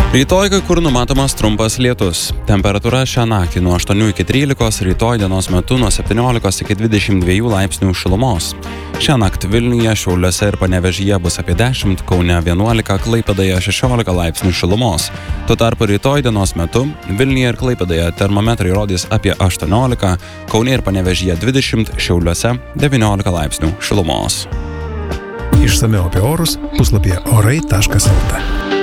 Rytoj kai kur numatomas trumpas lietus. Temperatūra šią naktį nuo 8 iki 13, rytoj dienos metu nuo 17 iki 22 laipsnių šilumos. Šią naktį Vilniuje, Šiauliuose ir Panevėžyje bus apie 10, Kaune 11, Klaipėdoje 16 laipsnių šilumos. Tuo tarpu rytoj dienos metu Vilniuje ir Klaipėdoje termometrai rodys apie 18, Kaune ir Panevėžyje 20, Šiauliuose 19 laipsnių šilumos. Išsamiau apie orus puslapyje orai.lt.